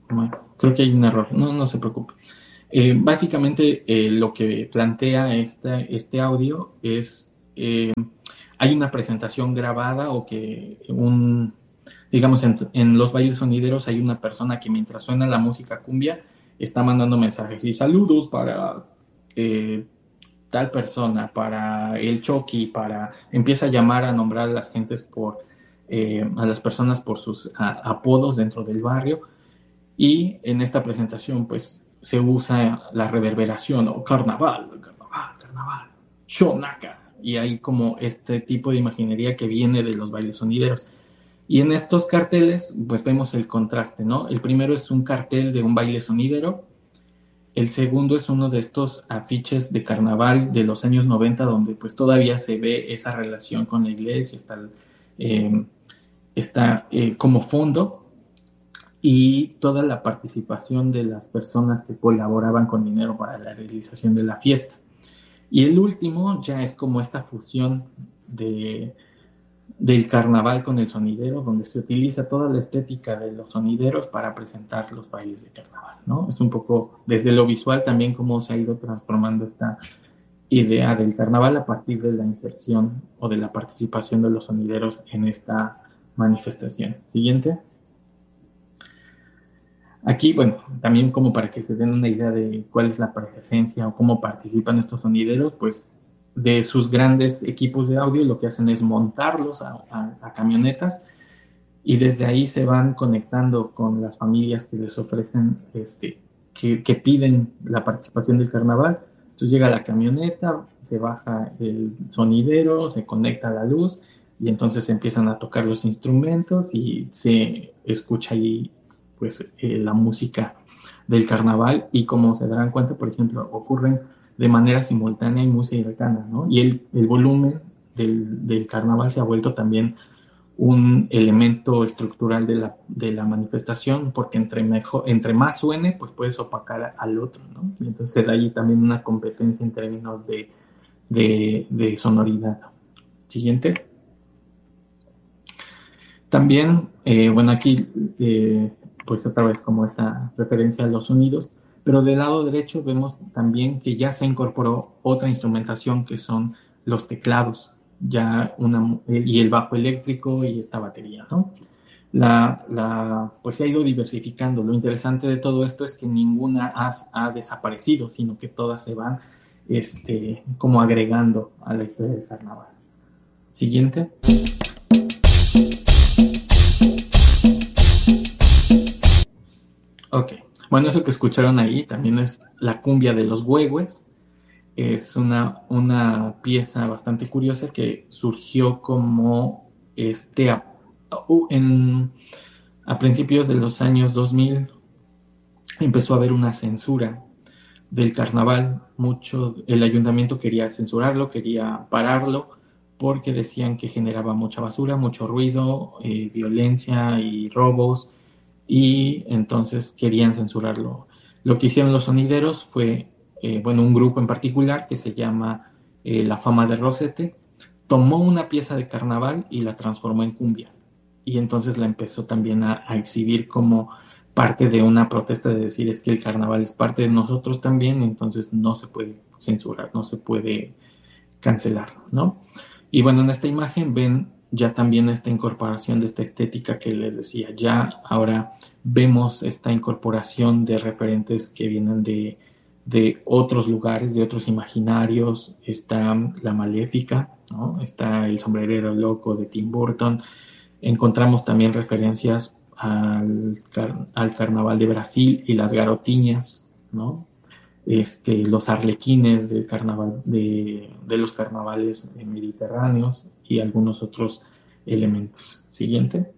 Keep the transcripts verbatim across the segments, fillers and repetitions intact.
Bueno, creo que hay un error, no, no se preocupe. Eh, básicamente eh, lo que plantea este, este audio es, eh, hay una presentación grabada o que un, digamos, en, en los bailes sonideros hay una persona que mientras suena la música cumbia está mandando mensajes y saludos para eh, tal persona, para el Chucky, para, empieza a llamar a nombrar a las gentes por, eh, a las personas por sus a, apodos dentro del barrio. Y en esta presentación, pues, se usa la reverberación o carnaval, carnaval, carnaval, shonaka. Y hay como este tipo de imaginería que viene de los bailes sonideros. Y en estos carteles, pues vemos el contraste, ¿no? El primero es un cartel de un baile sonidero. El segundo es uno de estos afiches de carnaval de los años noventa, donde pues todavía se ve esa relación con la iglesia, está, eh, está eh, como fondo, y toda la participación de las personas que colaboraban con dinero para la realización de la fiesta. Y el último ya es como esta fusión de, del carnaval con el sonidero, donde se utiliza toda la estética de los sonideros para presentar los bailes de carnaval, ¿no? Es un poco desde lo visual también cómo se ha ido transformando esta idea del carnaval a partir de la inserción o de la participación de los sonideros en esta manifestación. Siguiente. Aquí, bueno, también como para que se den una idea de cuál es la presencia o cómo participan estos sonideros, pues de sus grandes equipos de audio lo que hacen es montarlos a, a, a camionetas y desde ahí se van conectando con las familias que les ofrecen, este, que, que piden la participación del carnaval. Entonces llega la camioneta, se baja el sonidero, se conecta a la luz y entonces empiezan a tocar los instrumentos y se escucha ahí pues eh, la música del carnaval. Y como se darán cuenta, por ejemplo, ocurren de manera simultánea y muy cercana, ¿no? Y el, el volumen del, del carnaval se ha vuelto también un elemento estructural de la, de la manifestación, porque entre, mejor, entre más suene, pues puedes opacar al otro, ¿no? Y entonces se da ahí también una competencia en términos de, de, de sonoridad. Siguiente. También, eh, bueno, aquí eh, pues otra vez como esta referencia a los sonidos, pero del lado derecho vemos también que ya se incorporó otra instrumentación que son los teclados, ya una, y el bajo eléctrico y esta batería, ¿no? La, la, pues se ha ido diversificando. Lo interesante de todo esto es que ninguna ha, ha desaparecido, sino que todas se van este, como agregando a la historia del carnaval. Siguiente. Ok, bueno, eso que escucharon ahí también es la cumbia de los huehues. Es una, una pieza bastante curiosa que surgió como este a, en, a principios de los años dos mil. Empezó a haber una censura del carnaval. Mucho, el ayuntamiento quería censurarlo, quería pararlo, porque decían que generaba mucha basura, mucho ruido, eh, violencia y robos, y entonces querían censurarlo. Lo que hicieron los sonideros fue, eh, bueno, un grupo en particular que se llama eh, La Fama de Rosete, tomó una pieza de carnaval y la transformó en cumbia. Y entonces la empezó también a, a exhibir como parte de una protesta de decir es que el carnaval es parte de nosotros también, entonces no se puede censurar, no se puede cancelar, ¿no? Y bueno, en esta imagen ven ya también esta incorporación de esta estética que les decía. Ya ahora vemos esta incorporación de referentes que vienen de, de otros lugares, de otros imaginarios. Está la Maléfica, ¿no? Está el Sombrerero Loco de Tim Burton. Encontramos también referencias al, car al Carnaval de Brasil y las garotiñas, ¿no? Este, los arlequines del carnaval, de, de los carnavales mediterráneos y algunos otros elementos. Siguiente.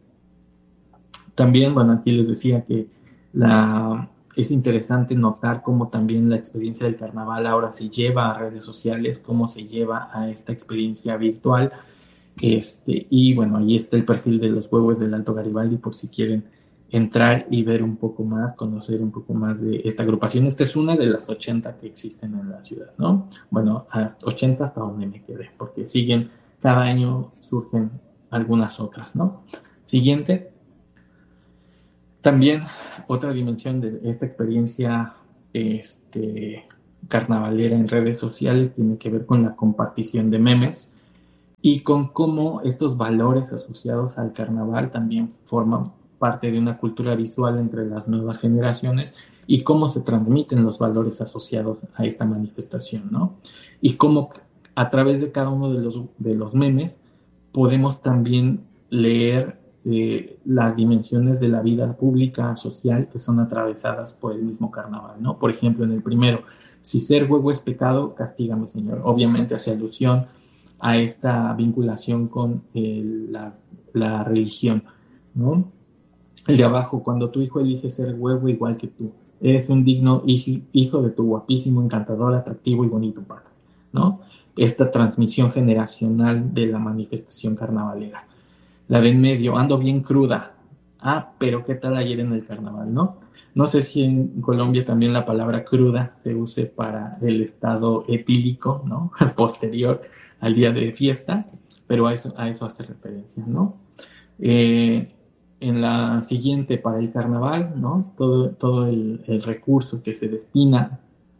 También, bueno, aquí les decía que la, es interesante notar cómo también la experiencia del carnaval ahora se lleva a redes sociales, cómo se lleva a esta experiencia virtual. Este, y bueno, ahí está el perfil de los huevos del Alto Garibaldi por si quieren entrar y ver un poco más, conocer un poco más de esta agrupación. Esta es una de las ochenta que existen en la ciudad, ¿no? Bueno, hasta ochenta hasta donde me quedé, porque siguen, cada año surgen algunas otras, ¿no? Siguiente. También otra dimensión de esta experiencia este, carnavalera en redes sociales tiene que ver con la compartición de memes y con cómo estos valores asociados al carnaval también forman parte de una cultura visual entre las nuevas generaciones y cómo se transmiten los valores asociados a esta manifestación, ¿no? Y cómo a través de cada uno de los, de los memes podemos también leer eh, las dimensiones de la vida pública, social, que son atravesadas por el mismo carnaval, ¿no? Por ejemplo, en el primero, si ser huevo es pecado, castígame, Señor. Obviamente hace alusión a esta vinculación con eh, la, la religión, ¿no? El de abajo, cuando tu hijo elige ser huevo igual que tú, eres un digno hijo de tu guapísimo, encantador, atractivo y bonito padre, ¿no? Esta transmisión generacional de la manifestación carnavalera. La de en medio, ando bien cruda. Ah, pero ¿qué tal ayer en el carnaval, no? No sé si en Colombia también la palabra cruda se use para el estado etílico, ¿no? Posterior al día de fiesta, pero a eso, a eso hace referencia, ¿no? Eh, en la siguiente, para el carnaval, ¿no? Todo, todo el, el recurso que se destina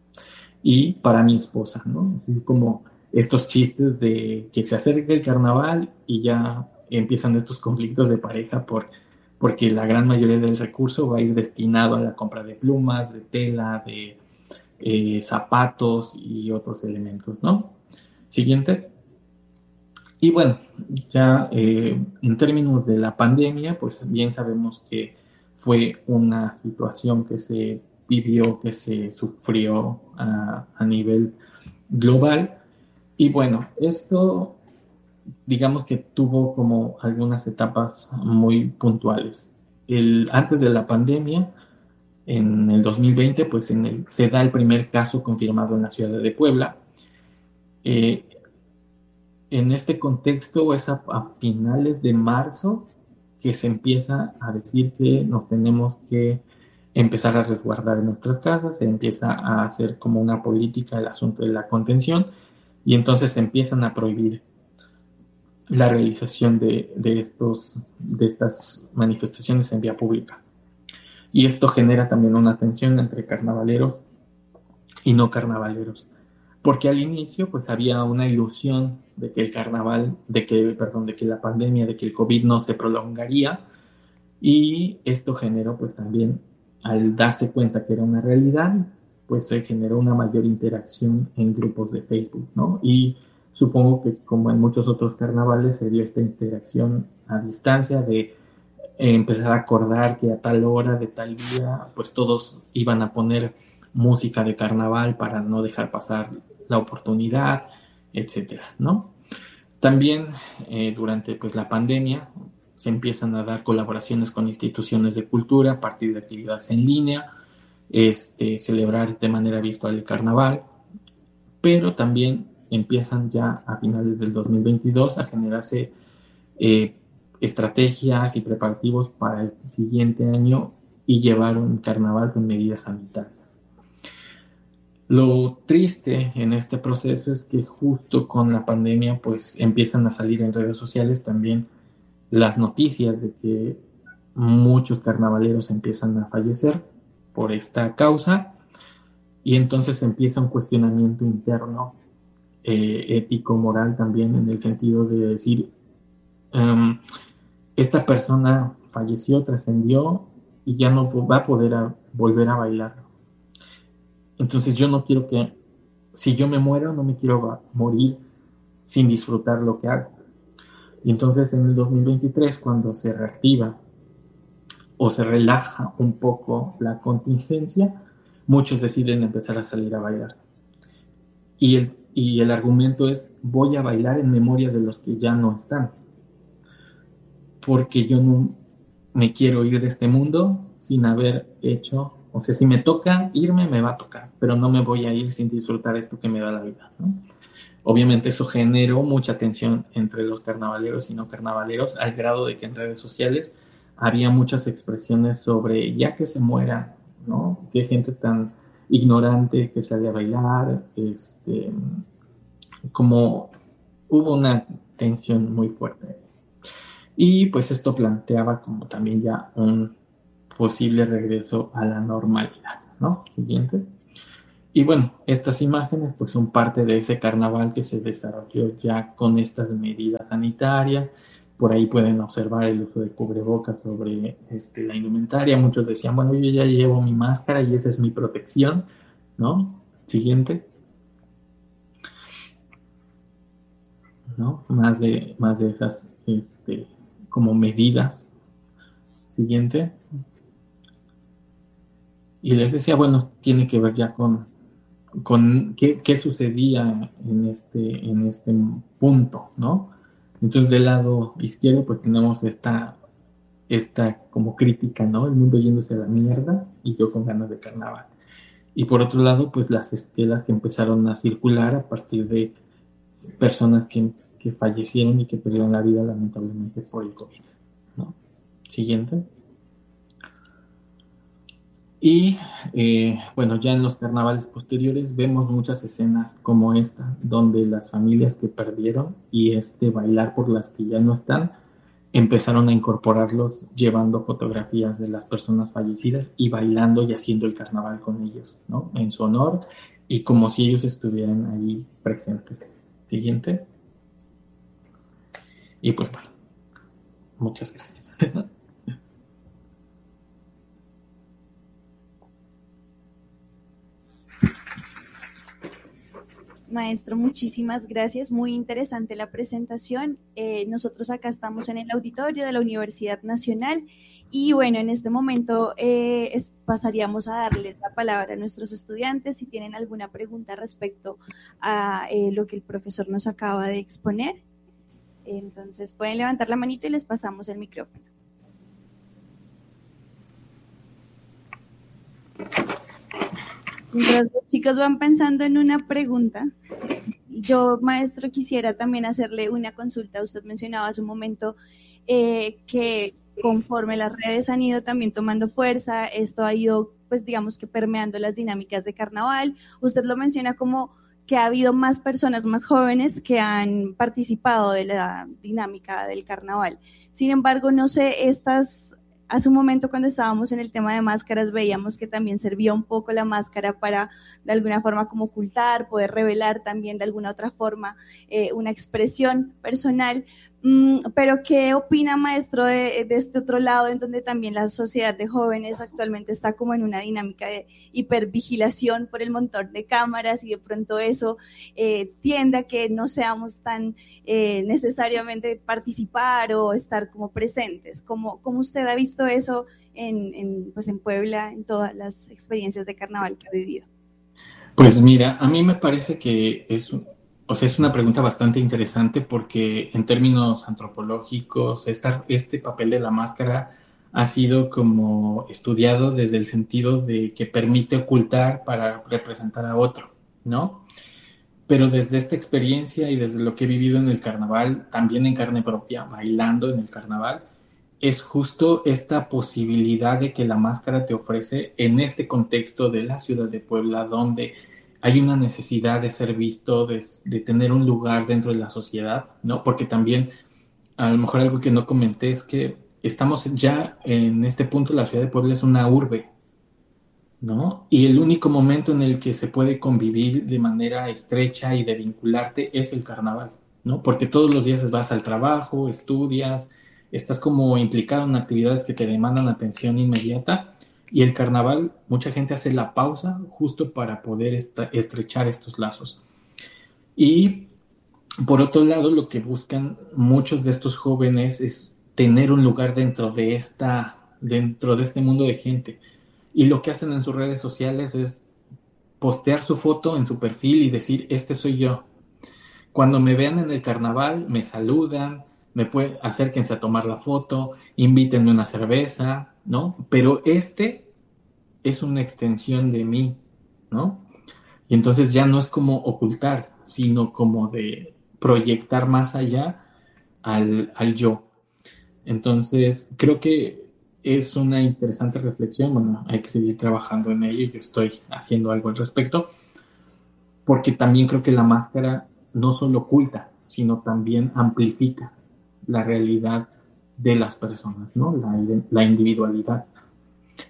y para mi esposa, ¿no? Así como estos chistes de que se acerca el carnaval y ya empiezan estos conflictos de pareja por, porque la gran mayoría del recurso va a ir destinado a la compra de plumas, de tela, de eh, zapatos y otros elementos, ¿no? Siguiente. Y bueno, ya eh, en términos de la pandemia, pues bien sabemos que fue una situación que se vivió, que se sufrió a, a nivel global. Y bueno, esto digamos que tuvo como algunas etapas muy puntuales. El, antes de la pandemia, en el dos mil veinte, pues en el, se da el primer caso confirmado en la ciudad de Puebla. Eh, en este contexto es a, a finales de marzo que se empieza a decir que nos tenemos que empezar a resguardar en nuestras casas, se empieza a hacer como una política el asunto de la contención y entonces se empiezan a prohibir la realización de, de, estos, de estas manifestaciones en vía pública. Y esto genera también una tensión entre carnavaleros y no carnavaleros. Porque al inicio pues había una ilusión de que el carnaval, de que, perdón, de que la pandemia, de que el COVID no se prolongaría y esto generó pues también, al darse cuenta que era una realidad, pues se generó una mayor interacción en grupos de Facebook, ¿no? Y supongo que como en muchos otros carnavales se dio esta interacción a distancia de eh, empezar a acordar que a tal hora de tal día pues todos iban a poner música de carnaval para no dejar pasar la oportunidad, etcétera, ¿no? También eh, durante pues, la pandemia se empiezan a dar colaboraciones con instituciones de cultura a partir de actividades en línea, este, celebrar de manera virtual el carnaval, pero también empiezan ya a finales del dos mil veintidós a generarse eh, estrategias y preparativos para el siguiente año y llevar un carnaval con medidas sanitarias. Lo triste en este proceso es que justo con la pandemia pues empiezan a salir en redes sociales también las noticias de que muchos carnavaleros empiezan a fallecer por esta causa y entonces empieza un cuestionamiento interno eh, ético, moral también en el sentido de decir um, esta persona falleció, trascendió y ya no va a poder a volver a bailar. Entonces yo no quiero que, si yo me muero, no me quiero morir sin disfrutar lo que hago. Y entonces en el dos mil veintitrés, cuando se reactiva o se relaja un poco la contingencia, muchos deciden empezar a salir a bailar. Y el, y el argumento es, voy a bailar en memoria de los que ya no están. Porque yo no me quiero ir de este mundo sin haber hecho, o sea, si me toca irme, me va a tocar, pero no me voy a ir sin disfrutar esto que me da la vida, ¿no? Obviamente eso generó mucha tensión entre los carnavaleros y no carnavaleros, al grado de que en redes sociales había muchas expresiones sobre ya que se muera, ¿no? Qué gente tan ignorante que sale a bailar, este, como hubo una tensión muy fuerte. Y pues esto planteaba como también ya un posible regreso a la normalidad, ¿no? Siguiente. Y bueno, estas imágenes pues son parte de ese carnaval que se desarrolló ya con estas medidas sanitarias. Por ahí pueden observar el uso de cubrebocas sobre este, la indumentaria. Muchos decían, bueno, yo ya llevo mi máscara y esa es mi protección, ¿no? Siguiente. ¿No? Más de, más de esas este, como medidas. Siguiente. Y les decía, bueno, tiene que ver ya con, con qué, qué sucedía en este, en este punto, ¿no? Entonces del lado izquierdo pues tenemos esta, esta como crítica, ¿no? El mundo yéndose a la mierda y yo con ganas de carnaval. Y por otro lado pues las estelas que empezaron a circular a partir de personas que, que fallecieron y que perdieron la vida lamentablemente por el COVID, ¿no? Siguiente. Y eh, bueno, ya en los carnavales posteriores vemos muchas escenas como esta, donde las familias que perdieron y este bailar por las que ya no están, empezaron a incorporarlos llevando fotografías de las personas fallecidas y bailando y haciendo el carnaval con ellos, ¿no? En su honor y como si ellos estuvieran ahí presentes. Siguiente. Y pues bueno, muchas gracias. Maestro, muchísimas gracias. Muy interesante la presentación. Eh, nosotros acá estamos en el auditorio de la Universidad Nacional y bueno, en este momento eh, es, pasaríamos a darles la palabra a nuestros estudiantes si tienen alguna pregunta respecto a eh, lo que el profesor nos acaba de exponer. Entonces pueden levantar la manito y les pasamos el micrófono. Mientras los chicos van pensando en una pregunta, yo, maestro, quisiera también hacerle una consulta. Usted mencionaba hace un momento eh, que conforme las redes han ido también tomando fuerza, esto ha ido, pues digamos que permeando las dinámicas de carnaval. Usted lo menciona como que ha habido más personas más jóvenes que han participado de la dinámica del carnaval. Sin embargo, no sé, estas... Hace un momento cuando estábamos en el tema de máscaras veíamos que también servía un poco la máscara para de alguna forma como ocultar, poder revelar también de alguna otra forma eh, una expresión personal. Mm, pero ¿qué opina, maestro, de, de este otro lado en donde también la sociedad de jóvenes actualmente está como en una dinámica de hipervigilación por el montón de cámaras y de pronto eso eh, tiende a que no seamos tan eh, necesariamente participar o estar como presentes? ¿Cómo, cómo usted ha visto eso en, en, pues en Puebla, en todas las experiencias de carnaval que ha vivido? Pues mira, a mí me parece que es, o sea, es una pregunta bastante interesante porque en términos antropológicos esta, este papel de la máscara ha sido como estudiado desde el sentido de que permite ocultar para representar a otro, ¿no? Pero desde esta experiencia y desde lo que he vivido en el carnaval, también en carne propia, bailando en el carnaval, es justo esta posibilidad de que la máscara te ofrece en este contexto de la ciudad de Puebla, donde hay una necesidad de ser visto, de, de tener un lugar dentro de la sociedad, ¿no? Porque también, a lo mejor algo que no comenté es que estamos ya en este punto, la ciudad de Puebla es una urbe, ¿no? Y el único momento en el que se puede convivir de manera estrecha y de vincularte es el carnaval, ¿no? Porque todos los días vas al trabajo, estudias, estás como implicado en actividades que te demandan atención inmediata y el carnaval, mucha gente hace la pausa justo para poder esta, estrechar estos lazos. Y por otro lado, lo que buscan muchos de estos jóvenes es tener un lugar dentro de esta, dentro de este mundo de gente. Y lo que hacen en sus redes sociales es postear su foto en su perfil y decir, este soy yo. Cuando me vean en el carnaval, me saludan, me pueden, acérquense a tomar la foto, invítenme una cerveza, ¿no? Pero este es una extensión de mí, ¿no? Y entonces ya no es como ocultar, sino como de proyectar más allá al, al yo. Entonces, creo que es una interesante reflexión. Bueno, hay que seguir trabajando en ello. Yo estoy haciendo algo al respecto, porque también creo que la máscara no solo oculta, sino también amplifica la realidad de las personas, ¿no? La, la individualidad.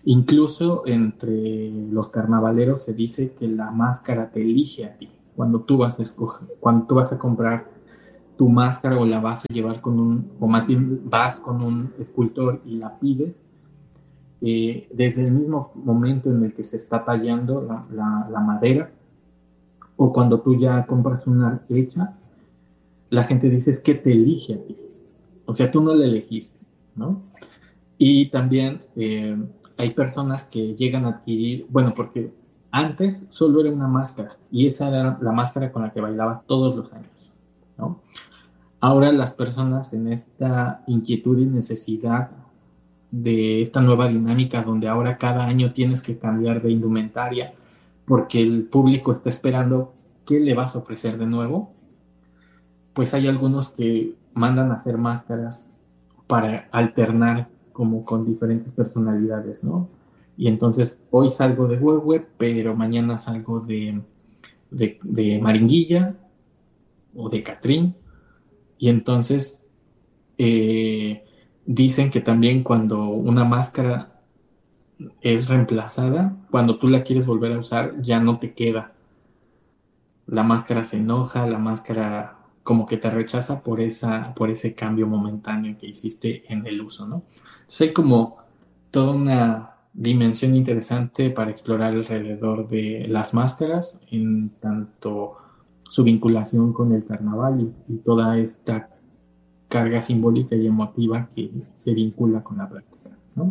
Incluso entre los carnavaleros se dice que la máscara te elige a ti. Cuando tú vas a escoger, cuando tú vas a comprar tu máscara o la vas a llevar con un, o más bien vas con un escultor y la pides, eh, desde el mismo momento en el que se está tallando la, la, la madera, o cuando tú ya compras una hecha, la gente dice es que te elige a ti. O sea, tú no la elegiste, ¿no? Y también eh, hay personas que llegan a adquirir, bueno, porque antes solo era una máscara y esa era la máscara con la que bailabas todos los años, ¿no? Ahora las personas en esta inquietud y necesidad de esta nueva dinámica donde ahora cada año tienes que cambiar de indumentaria porque el público está esperando qué le vas a ofrecer de nuevo, pues hay algunos que mandan a hacer máscaras para alternar como con diferentes personalidades, ¿no? Y entonces hoy salgo de Huehue, pero mañana salgo de, de, de Maringuilla o de Catrín. Y entonces eh, dicen que también cuando una máscara es reemplazada, cuando tú la quieres volver a usar, ya no te queda. La máscara se enoja, la máscara como que te rechaza por, esa, por ese cambio momentáneo que hiciste en el uso, ¿no? Entonces hay como toda una dimensión interesante para explorar alrededor de las máscaras, en tanto su vinculación con el carnaval y, y toda esta carga simbólica y emotiva que se vincula con la práctica, ¿no?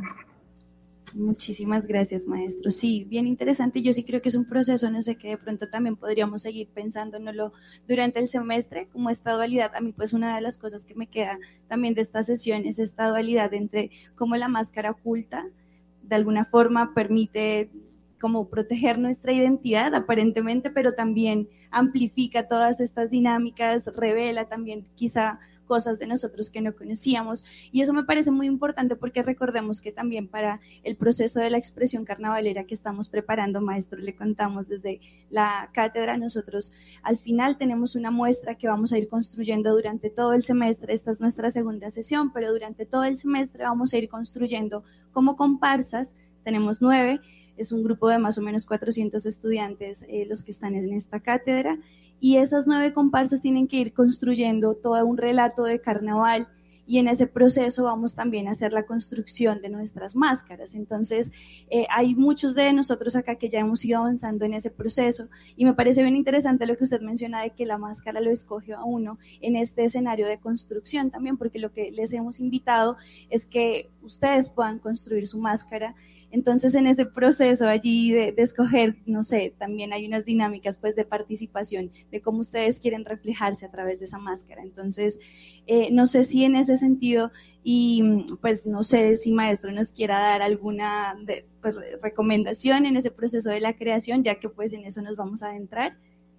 Muchísimas gracias, maestro. Sí, bien interesante. Yo sí creo que es un proceso, no sé, que de pronto también podríamos seguir pensándonoslo durante el semestre, como esta dualidad. A mí, pues, una de las cosas que me queda también de esta sesión es esta dualidad entre cómo la máscara oculta, de alguna forma, permite como proteger nuestra identidad, aparentemente, pero también amplifica todas estas dinámicas, revela también quizá cosas de nosotros que no conocíamos, y eso me parece muy importante porque recordemos que también para el proceso de la expresión carnavalera que estamos preparando, maestro, le contamos desde la cátedra, nosotros al final tenemos una muestra que vamos a ir construyendo durante todo el semestre. Esta es nuestra segunda sesión, pero durante todo el semestre vamos a ir construyendo como comparsas. Tenemos nueve, es un grupo de más o menos cuatrocientos estudiantes eh, los que están en esta cátedra, y esas nueve comparsas tienen que ir construyendo todo un relato de carnaval, y en ese proceso vamos también a hacer la construcción de nuestras máscaras. Entonces eh, hay muchos de nosotros acá que ya hemos ido avanzando en ese proceso, y me parece bien interesante lo que usted menciona de que la máscara lo escoge a uno en este escenario de construcción también, porque lo que les hemos invitado es que ustedes puedan construir su máscara. Entonces, en ese proceso allí de, de escoger, no sé, también hay unas dinámicas pues de participación, de cómo ustedes quieren reflejarse a través de esa máscara. Entonces, eh, no sé si en ese sentido, y pues no sé si maestro nos quiera dar alguna de, pues, recomendación en ese proceso de la creación, ya que pues en eso nos vamos a adentrar.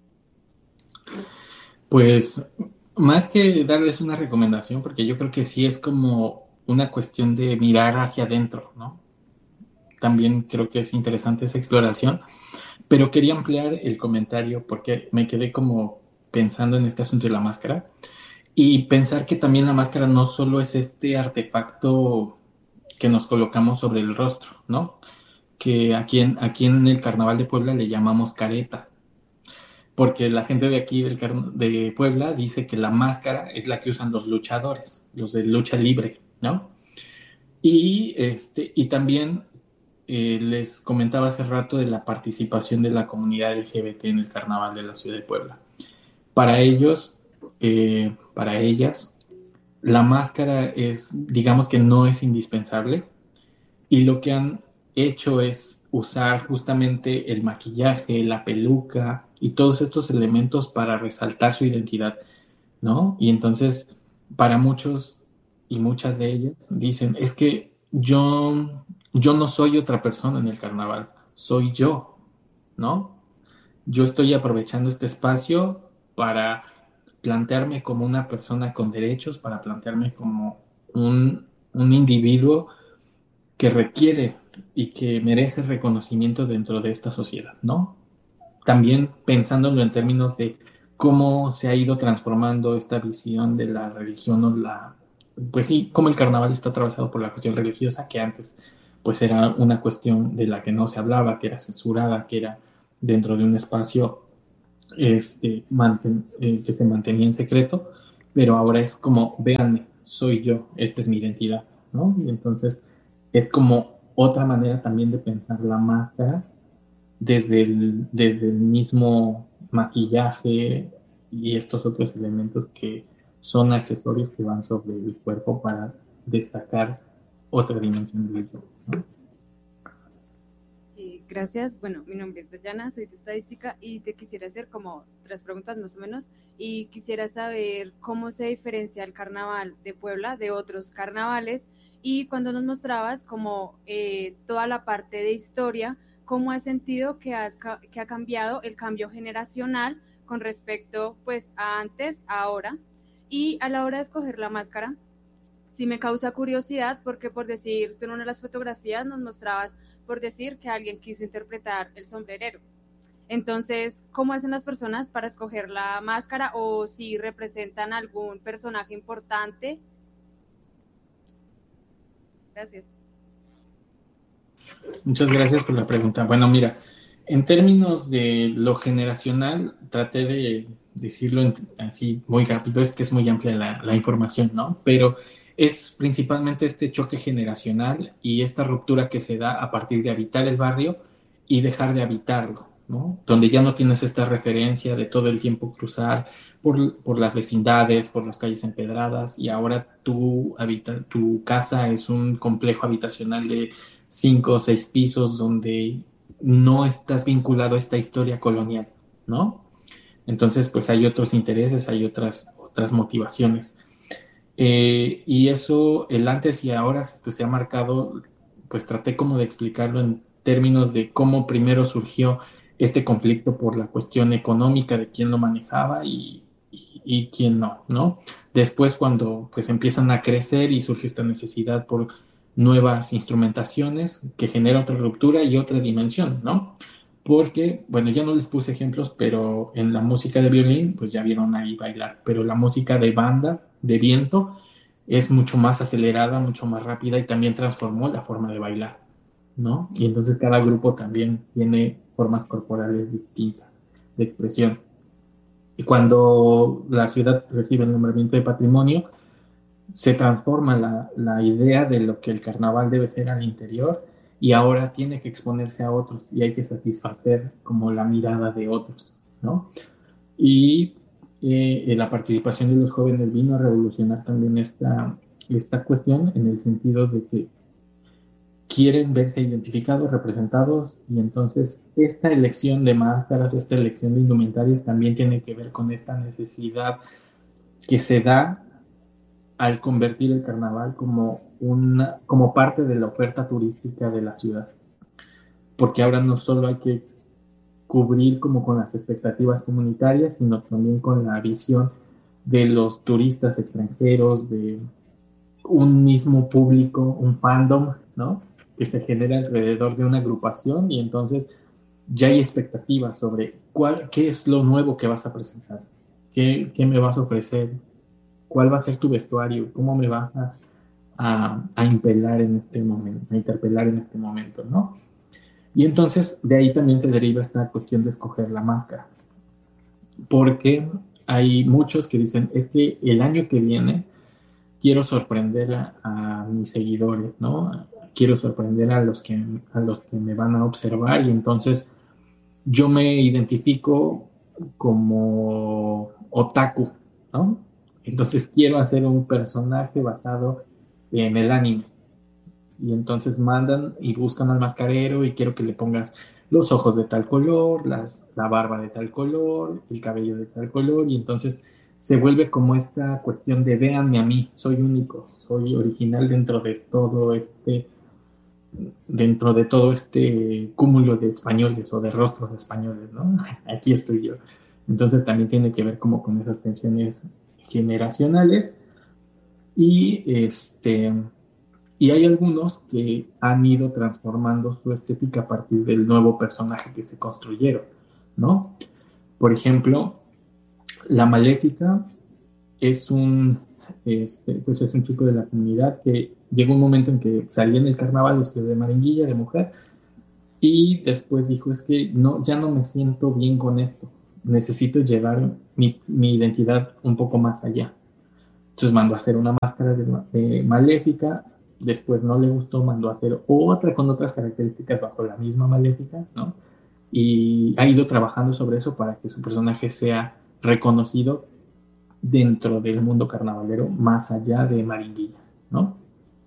Pues, más que darles una recomendación, porque yo creo que sí es como una cuestión de mirar hacia adentro, ¿no? También creo que es interesante esa exploración, pero quería ampliar el comentario porque me quedé como pensando en este asunto de la máscara y pensar que también la máscara no solo es este artefacto que nos colocamos sobre el rostro, ¿no? Que aquí en, aquí en el Carnaval de Puebla le llamamos careta, porque la gente de aquí del, de Puebla dice que la máscara es la que usan los luchadores, los de lucha libre, ¿no? Y, este, y también Eh, les comentaba hace rato de la participación de la comunidad L G B T en el Carnaval de la Ciudad de Puebla. Para ellos, eh, para ellas, la máscara es, digamos que no es indispensable, y lo que han hecho es usar justamente el maquillaje, la peluca y todos estos elementos para resaltar su identidad, ¿no? Y entonces, para muchos y muchas de ellas dicen, es que yo, yo no soy otra persona en el carnaval, soy yo, ¿no? Yo estoy aprovechando este espacio para plantearme como una persona con derechos, para plantearme como un, un individuo que requiere y que merece reconocimiento dentro de esta sociedad, ¿no? También pensándolo en términos de cómo se ha ido transformando esta visión de la religión o la, pues sí, cómo el carnaval está atravesado por la cuestión religiosa, que antes pues era una cuestión de la que no se hablaba, que era censurada, que era dentro de un espacio este, manten, eh, que se mantenía en secreto, pero ahora es como, véanme, soy yo, esta es mi identidad, ¿no? Y entonces es como otra manera también de pensar la máscara desde el, desde el mismo maquillaje y estos otros elementos que son accesorios que van sobre el cuerpo para destacar otra dimensión del yo, ¿no? Eh, gracias. Bueno, mi nombre es Dayana, soy de estadística y te quisiera hacer como tres preguntas más o menos y quisiera saber cómo se diferencia el carnaval de Puebla de otros carnavales y cuando nos mostrabas como eh, toda la parte de historia, cómo has sentido que, has, que ha cambiado el cambio generacional con respecto pues a antes, a ahora y a la hora de escoger la máscara. Sí me causa curiosidad porque por decir, tú en una de las fotografías nos mostrabas por decir que alguien quiso interpretar el sombrerero. Entonces, ¿cómo hacen las personas para escoger la máscara o si representan algún personaje importante? Gracias. Muchas gracias por la pregunta. Bueno, mira, en términos de lo generacional, traté de decirlo así muy rápido, es que es muy amplia la, la información, ¿no? Pero es principalmente este choque generacional y esta ruptura que se da a partir de habitar el barrio y dejar de habitarlo, ¿no? Donde ya no tienes esta referencia de todo el tiempo cruzar por, por las vecindades, por las calles empedradas y ahora tu, habita, tu casa es un complejo habitacional de cinco o seis pisos donde no estás vinculado a esta historia colonial, ¿no? Entonces, pues hay otros intereses, hay otras, otras motivaciones. Eh, y eso, el antes y ahora, pues se ha marcado, pues traté como de explicarlo en términos de cómo primero surgió este conflicto por la cuestión económica de quién lo manejaba y, y, y quién no, ¿no? Después cuando pues empiezan a crecer y surge esta necesidad por nuevas instrumentaciones que genera otra ruptura y otra dimensión, ¿no? Porque, bueno, ya no les puse ejemplos, pero en la música de violín, pues ya vieron ahí bailar, pero la música de banda, de viento, es mucho más acelerada, mucho más rápida y también transformó la forma de bailar, ¿no? Y entonces cada grupo también tiene formas corporales distintas de expresión. Y cuando la ciudad recibe el nombramiento de patrimonio, se transforma la, la idea de lo que el carnaval debe ser al interior y ahora tiene que exponerse a otros y hay que satisfacer como la mirada de otros, ¿no? Y eh, la participación de los jóvenes vino a revolucionar también esta, esta cuestión en el sentido de que quieren verse identificados, representados y entonces esta elección de máscaras, esta elección de indumentarias también tiene que ver con esta necesidad que se da al convertir el carnaval como, una, como parte de la oferta turística de la ciudad. Porque ahora no solo hay que cubrir como con las expectativas comunitarias, sino también con la visión de los turistas extranjeros, de un mismo público, un fandom, ¿no? Que se genera alrededor de una agrupación y entonces ya hay expectativas sobre cuál, qué es lo nuevo que vas a presentar, qué, qué me vas a ofrecer, cuál va a ser tu vestuario, cómo me vas a, a, a impelar en este momento, a interpelar en este momento, ¿no? Y entonces de ahí también se deriva esta cuestión de escoger la máscara, porque hay muchos que dicen, es que el año que viene quiero sorprender a, a mis seguidores, ¿no? Quiero sorprender a los, que, a los que me van a observar y entonces yo me identifico como otaku, ¿no? Entonces quiero hacer un personaje basado en el anime. Y entonces mandan y buscan al mascarero y quiero que le pongas los ojos de tal color, las, la barba de tal color, el cabello de tal color. Y entonces se vuelve como esta cuestión de véanme a mí, soy único, soy original dentro de todo este dentro de todo este cúmulo de españoles o de rostros españoles, ¿no? Aquí estoy yo. Entonces también tiene que ver como con esas tensiones generacionales y este y hay algunos que han ido transformando su estética a partir del nuevo personaje que se construyeron, ¿no? Por ejemplo, la Maléfica es un este, pues es un chico de la comunidad que llegó un momento en que salía en el carnaval vestido de maringuilla, de mujer, y después dijo, es que no, ya no me siento bien con esto, necesito llevar mi, mi identidad un poco más allá. Entonces mandó a hacer una máscara de, de maléfica, después no le gustó, mandó a hacer otra con otras características bajo la misma maléfica, ¿no? Y ha ido trabajando sobre eso para que su personaje sea reconocido dentro del mundo carnavalero, más allá de Maringuilla, ¿no?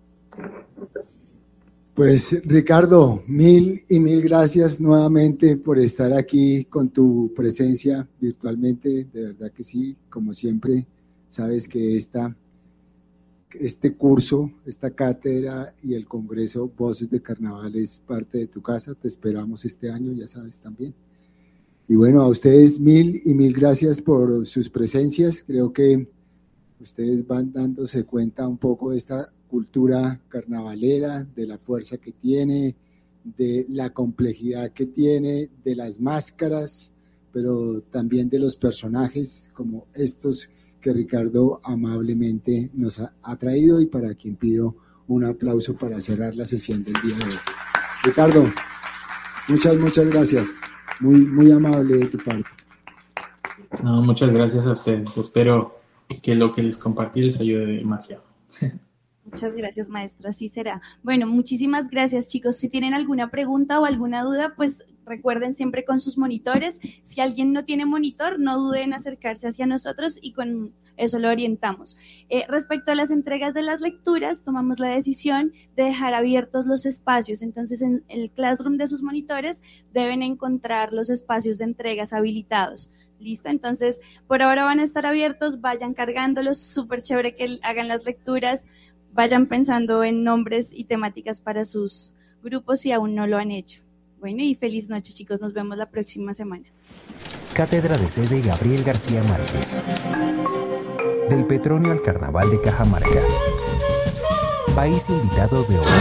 Pues Ricardo, mil y mil gracias nuevamente por estar aquí con tu presencia virtualmente, de verdad que sí, como siempre, sabes que esta, este curso, esta cátedra y el congreso Voces de Carnaval es parte de tu casa, te esperamos este año, ya sabes también. Y bueno, a ustedes mil y mil gracias por sus presencias, creo que ustedes van dándose cuenta un poco de esta cultura carnavalera, de la fuerza que tiene, de la complejidad que tiene, de las máscaras, pero también de los personajes como estos que Ricardo amablemente nos ha, ha traído y para quien pido un aplauso para cerrar la sesión del día de hoy. Ricardo, muchas, muchas gracias. Muy, muy amable de tu parte. No, muchas gracias a ustedes. Espero que lo que les compartí les ayude demasiado. Muchas gracias, maestro, así será. Bueno, muchísimas gracias, chicos. Si tienen alguna pregunta o alguna duda, pues recuerden siempre con sus monitores. Si alguien no tiene monitor, no duden en acercarse hacia nosotros y con eso lo orientamos. Eh, respecto a las entregas de las lecturas, tomamos la decisión de dejar abiertos los espacios. Entonces, en el Classroom de sus monitores deben encontrar los espacios de entregas habilitados. ¿Listo? Entonces, por ahora van a estar abiertos, vayan cargándolos, súper chévere que hagan las lecturas, vayan pensando en nombres y temáticas para sus grupos si aún no lo han hecho. Bueno, y feliz noche, chicos, nos vemos la próxima semana. Cátedra de Sede Gabriel García Márquez. Del Petronio al Carnaval de Cajamarca. País invitado de honor.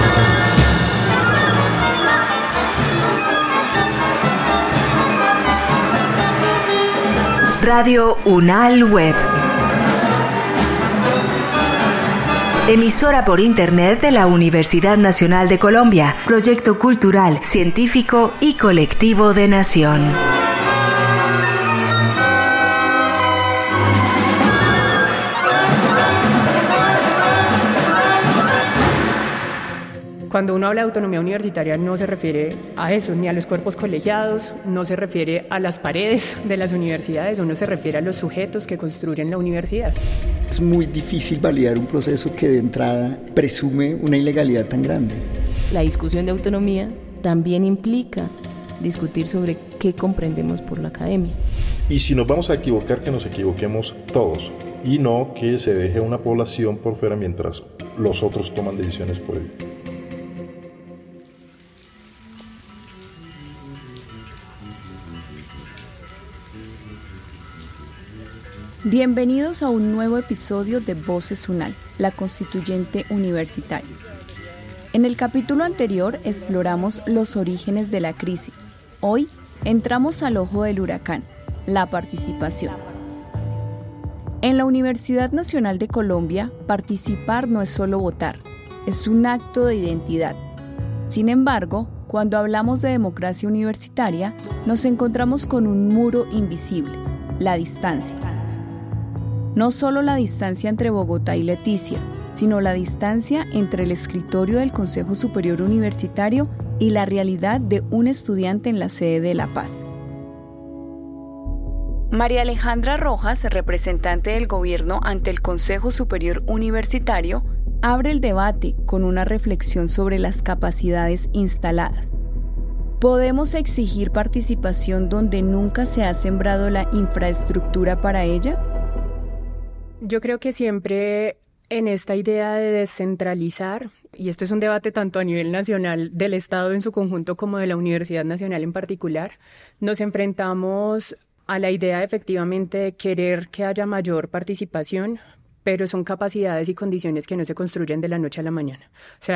Radio UNAL Web. Emisora por Internet de la Universidad Nacional de Colombia. Proyecto cultural, científico y colectivo de Nación. Cuando uno habla de autonomía universitaria no se refiere a eso, ni a los cuerpos colegiados, no se refiere a las paredes de las universidades, uno se refiere a los sujetos que construyen la universidad. Es muy difícil validar un proceso que de entrada presume una ilegalidad tan grande. La discusión de autonomía también implica discutir sobre qué comprendemos por la academia. Y si nos vamos a equivocar, que nos equivoquemos todos y no que se deje una población por fuera mientras los otros toman decisiones por ello. Bienvenidos a un nuevo episodio de Voces UNAL, la constituyente universitaria. En el capítulo anterior exploramos los orígenes de la crisis. Hoy entramos al ojo del huracán, la participación. En la Universidad Nacional de Colombia, participar no es solo votar, es un acto de identidad. Sin embargo, cuando hablamos de democracia universitaria, nos encontramos con un muro invisible, la distancia. No solo la distancia entre Bogotá y Leticia, sino la distancia entre el escritorio del Consejo Superior Universitario y la realidad de un estudiante en la sede de La Paz. María Alejandra Rojas, representante del gobierno ante el Consejo Superior Universitario, abre el debate con una reflexión sobre las capacidades instaladas. ¿Podemos exigir participación donde nunca se ha sembrado la infraestructura para ella? Yo creo que siempre en esta idea de descentralizar, y esto es un debate tanto a nivel nacional del Estado en su conjunto como de la Universidad Nacional en particular, nos enfrentamos a la idea efectivamente de querer que haya mayor participación, pero son capacidades y condiciones que no se construyen de la noche a la mañana. O sea,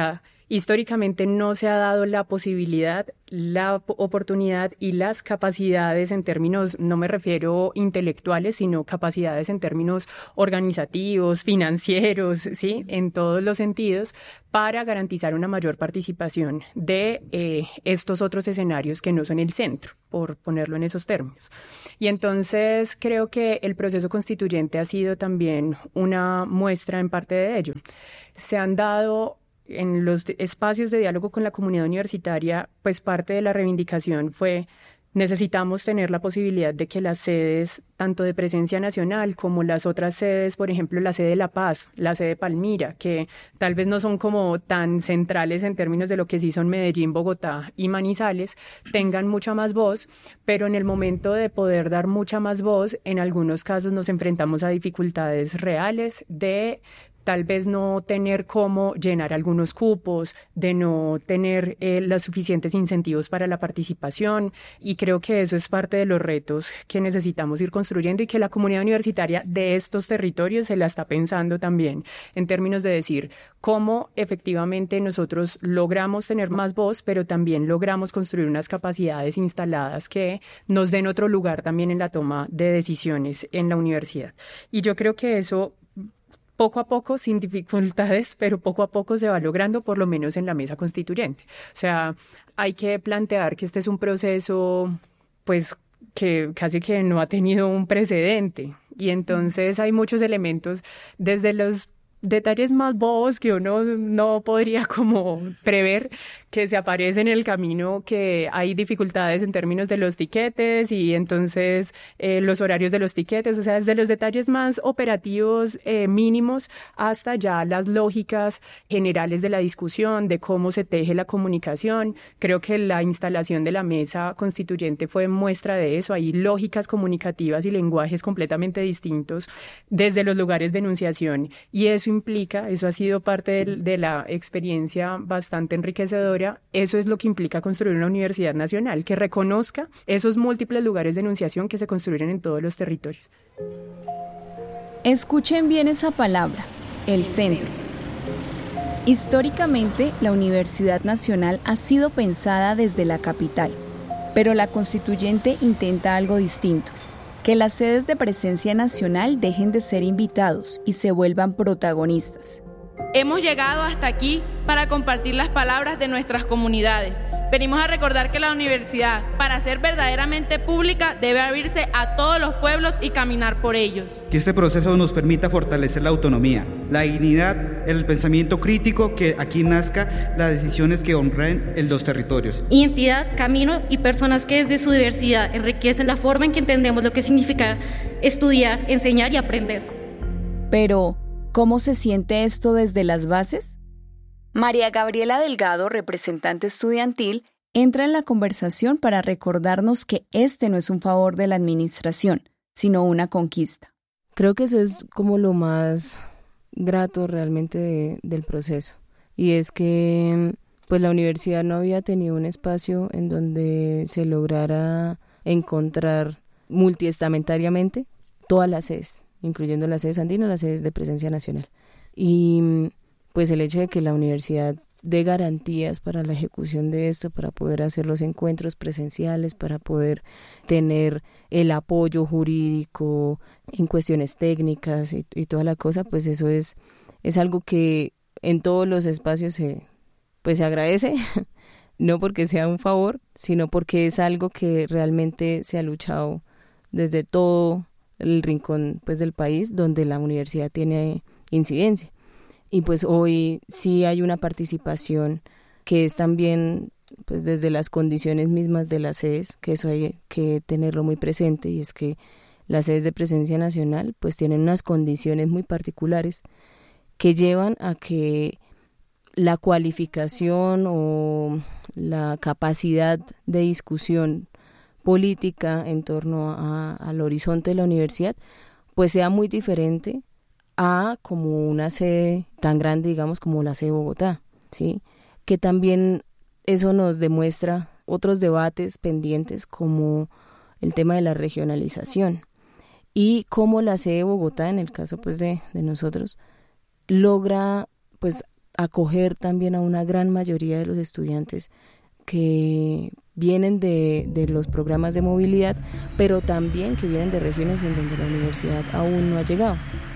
históricamente no se ha dado la posibilidad, la oportunidad y las capacidades en términos, no me refiero intelectuales, sino capacidades en términos organizativos, financieros, ¿sí? En todos los sentidos, para garantizar una mayor participación de eh, estos otros escenarios que no son el centro, por ponerlo en esos términos. Y entonces creo que el proceso constituyente ha sido también una muestra en parte de ello. Se han dado en los espacios de diálogo con la comunidad universitaria, pues parte de la reivindicación fue: necesitamos tener la posibilidad de que las sedes, tanto de presencia nacional como las otras sedes, por ejemplo, la sede de La Paz, la sede de Palmira, que tal vez no son como tan centrales en términos de lo que sí son Medellín, Bogotá y Manizales, tengan mucha más voz, pero en el momento de poder dar mucha más voz, en algunos casos nos enfrentamos a dificultades reales de tal vez no tener cómo llenar algunos cupos, de no tener eh, los suficientes incentivos para la participación, y creo que eso es parte de los retos que necesitamos ir construyendo y que la comunidad universitaria de estos territorios se la está pensando también en términos de decir cómo efectivamente nosotros logramos tener más voz, pero también logramos construir unas capacidades instaladas que nos den otro lugar también en la toma de decisiones en la universidad. Y yo creo que eso poco a poco, sin dificultades, pero poco a poco se va logrando, por lo menos en la mesa constituyente. O sea, hay que plantear que este es un proceso, pues, que casi que no ha tenido un precedente. Y entonces hay muchos elementos, desde los detalles más bobos que uno no podría como prever, que se aparece en el camino, que hay dificultades en términos de los tiquetes y entonces eh, los horarios de los tiquetes, o sea, desde los detalles más operativos eh, mínimos hasta ya las lógicas generales de la discusión, de cómo se teje la comunicación. Creo que la instalación de la mesa constituyente fue muestra de eso. Hay lógicas comunicativas y lenguajes completamente distintos desde los lugares de enunciación, y eso implica, eso ha sido parte de, de la experiencia bastante enriquecedora. Eso es lo que implica construir una universidad nacional, que reconozca esos múltiples lugares de enunciación que se construyen en todos los territorios. Escuchen bien esa palabra, el centro. Históricamente, la Universidad Nacional ha sido pensada desde la capital, pero la constituyente intenta algo distinto: que las sedes de presencia nacional dejen de ser invitados y se vuelvan protagonistas. Hemos llegado hasta aquí para compartir las palabras de nuestras comunidades. Venimos a recordar que la universidad, para ser verdaderamente pública, debe abrirse a todos los pueblos y caminar por ellos. Que este proceso nos permita fortalecer la autonomía, la dignidad, el pensamiento crítico, que aquí nazca las decisiones que honren en los territorios. Identidad, camino y personas que desde su diversidad enriquecen la forma en que entendemos lo que significa estudiar, enseñar y aprender. Pero, ¿cómo se siente esto desde las bases? María Gabriela Delgado, representante estudiantil, entra en la conversación para recordarnos que este no es un favor de la administración, sino una conquista. Creo que eso es como lo más grato realmente de, del proceso, y es que pues la universidad no había tenido un espacio en donde se lograra encontrar multiestamentariamente todas las sedes, incluyendo las sedes andinas, las sedes de presencia nacional. Y pues el hecho de que la universidad dé garantías para la ejecución de esto, para poder hacer los encuentros presenciales, para poder tener el apoyo jurídico en cuestiones técnicas y, y toda la cosa, pues eso es, es algo que en todos los espacios se, pues se agradece, no porque sea un favor, sino porque es algo que realmente se ha luchado desde todo el rincón pues del país donde la universidad tiene incidencia. Y pues hoy sí hay una participación que es también pues desde las condiciones mismas de las sedes, que eso hay que tenerlo muy presente, y es que las sedes de presencia nacional pues tienen unas condiciones muy particulares que llevan a que la cualificación o la capacidad de discusión política en torno a, al horizonte de la universidad pues sea muy diferente a como una sede tan grande, digamos, como la sede de Bogotá, ¿sí? Que también eso nos demuestra otros debates pendientes, como el tema de la regionalización y cómo la sede de Bogotá, en el caso pues de, de nosotros, logra pues acoger también a una gran mayoría de los estudiantes que vienen de, de los programas de movilidad, pero también que vienen de regiones en donde la universidad aún no ha llegado.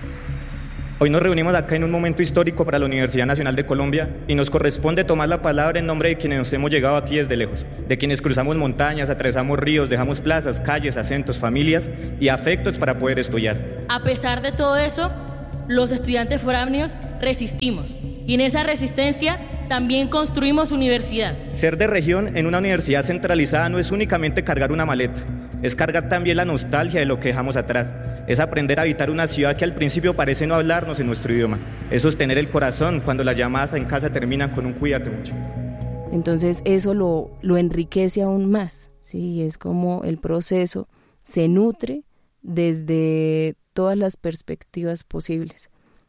Hoy nos reunimos acá en un momento histórico para la Universidad Nacional de Colombia y nos corresponde tomar la palabra en nombre de quienes nos hemos llegado aquí desde lejos, de quienes cruzamos montañas, atravesamos ríos, dejamos plazas, calles, acentos, familias y afectos para poder estudiar. A pesar de todo eso, los estudiantes foráneos resistimos y en esa resistencia también construimos universidad. Ser de región en una universidad centralizada no es únicamente cargar una maleta, es cargar también la nostalgia de lo que dejamos atrás. Es aprender a habitar una ciudad que al principio parece no hablarnos en nuestro idioma. Es sostener el corazón cuando las llamadas en casa terminan con un cuídate mucho. Entonces eso lo, lo enriquece aún más, ¿sí? Es como el proceso se nutre desde todas las perspectivas posibles.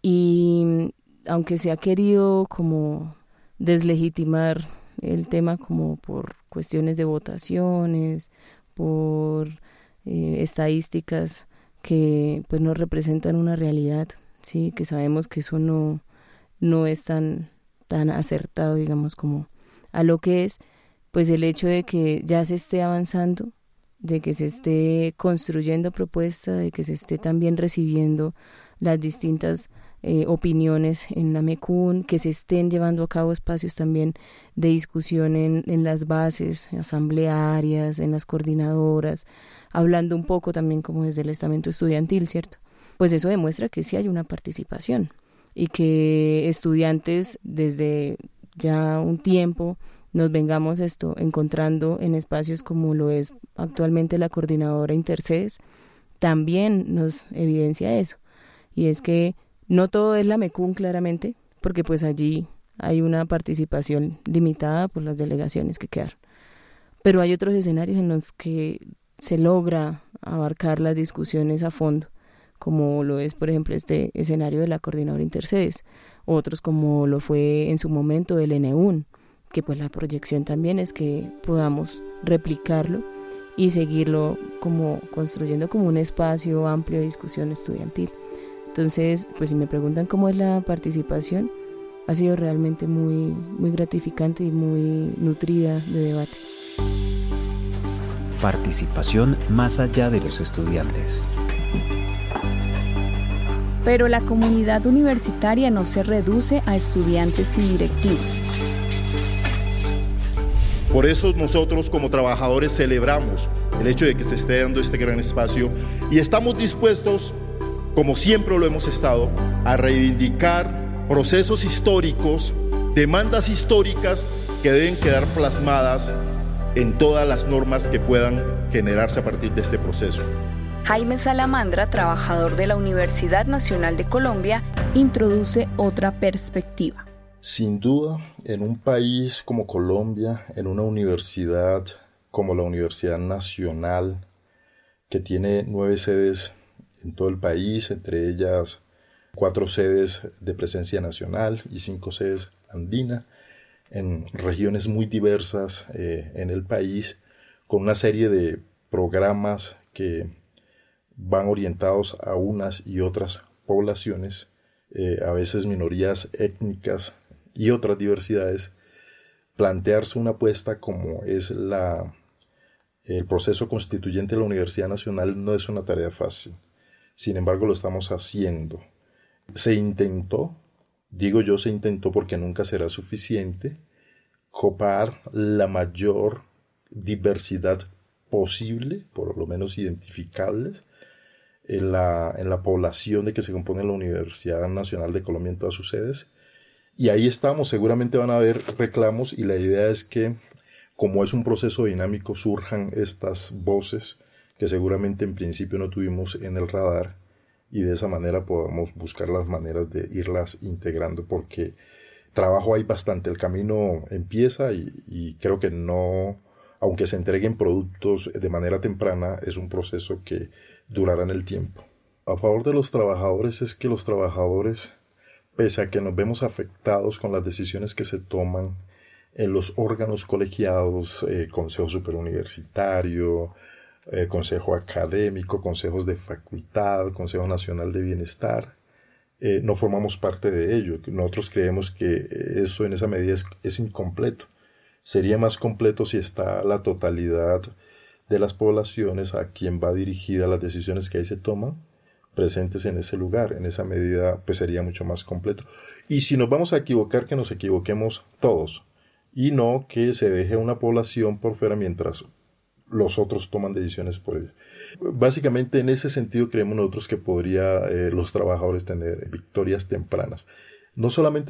Y aunque se ha querido como deslegitimar el tema como por cuestiones de votaciones, por eh, estadísticas que pues no representan una realidad, sí, que sabemos que eso no, no es tan, tan acertado, digamos, como a lo que es, pues el hecho de que ya se esté avanzando, de que se esté construyendo propuesta, de que se esté también recibiendo las distintas eh, opiniones en la MECUN, que se estén llevando a cabo espacios también de discusión en, en las bases asamblearias, en las coordinadoras, hablando un poco también como desde el estamento estudiantil, ¿cierto? Pues eso demuestra que sí hay una participación y que estudiantes desde ya un tiempo nos vengamos esto encontrando en espacios como lo es actualmente la coordinadora Intercedes, también nos evidencia eso. Y es que no todo es la MECUN claramente, porque pues allí hay una participación limitada por las delegaciones que quedaron. Pero hay otros escenarios en los que se logra abarcar las discusiones a fondo, como lo es, por ejemplo, este escenario de la coordinadora Intercedes, otros como lo fue en su momento el N U N, que pues la proyección también es que podamos replicarlo y seguirlo como construyendo como un espacio amplio de discusión estudiantil. Entonces, pues si me preguntan cómo es la participación, ha sido realmente muy, muy gratificante y muy nutrida de debate. Participación más allá de los estudiantes. Pero la comunidad universitaria no se reduce a estudiantes y directivos. Por eso nosotros como trabajadores celebramos el hecho de que se esté dando este gran espacio y estamos dispuestos, como siempre lo hemos estado, a reivindicar procesos históricos, demandas históricas que deben quedar plasmadas en todas las normas que puedan generarse a partir de este proceso. Jaime Salamandra, trabajador de la Universidad Nacional de Colombia, introduce otra perspectiva. Sin duda, en un país como Colombia, en una universidad como la Universidad Nacional, que tiene nueve sedes en todo el país, entre ellas cuatro sedes de presencia nacional y cinco sedes andina, en regiones muy diversas eh, en el país, con una serie de programas que van orientados a unas y otras poblaciones, eh, a veces minorías étnicas y otras diversidades. Plantearse una apuesta como es la, el proceso constituyente de la Universidad Nacional no es una tarea fácil. Sin embargo, lo estamos haciendo. Se intentó, digo yo se intentó porque nunca será suficiente, copar la mayor diversidad posible, por lo menos identificables, en la, en la población de que se compone la Universidad Nacional de Colombia en todas sus sedes. Y ahí estamos, seguramente van a haber reclamos y la idea es que, como es un proceso dinámico, surjan estas voces que seguramente en principio no tuvimos en el radar y de esa manera podamos buscar las maneras de irlas integrando, porque trabajo hay bastante, el camino empieza y, y creo que no, aunque se entreguen productos de manera temprana, es un proceso que durará en el tiempo. A favor de los trabajadores es que los trabajadores, pese a que nos vemos afectados con las decisiones que se toman en los órganos colegiados, eh, Consejo Superuniversitario, eh, Consejo Académico, Consejos de Facultad, Consejo Nacional de Bienestar, eh, no formamos parte de ello. Nosotros creemos que eso en esa medida es, es incompleto. Sería más completo si está la totalidad de las poblaciones a quien va dirigida las decisiones que ahí se toman, presentes en ese lugar. En esa medida pues sería mucho más completo. Y si nos vamos a equivocar, que nos equivoquemos todos, y no que se deje una población por fuera mientras los otros toman decisiones por ellos. Básicamente en ese sentido creemos nosotros que podría eh, los trabajadores tener victorias tempranas. No solamente